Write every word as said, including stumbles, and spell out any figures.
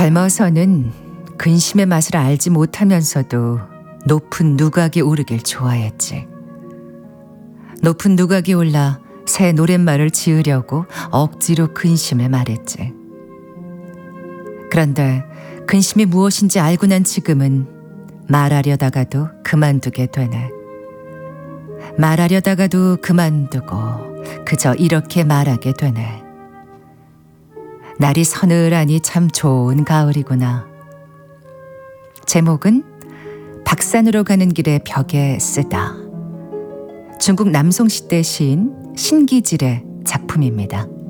젊어서는 근심의 맛을 알지 못하면서도 높은 누각이 오르길 좋아했지. 높은 누각이 올라 새 노랫말을 지으려고 억지로 근심을 말했지. 그런데 근심이 무엇인지 알고 난 지금은 말하려다가도 그만두게 되네. 말하려다가도 그만두고 그저 이렇게 말하게 되네. 날이 서늘하니 참 좋은 가을이구나. 제목은 박산으로 가는 길의 벽에 쓰다. 중국 남송시대 시인 신기질의 작품입니다.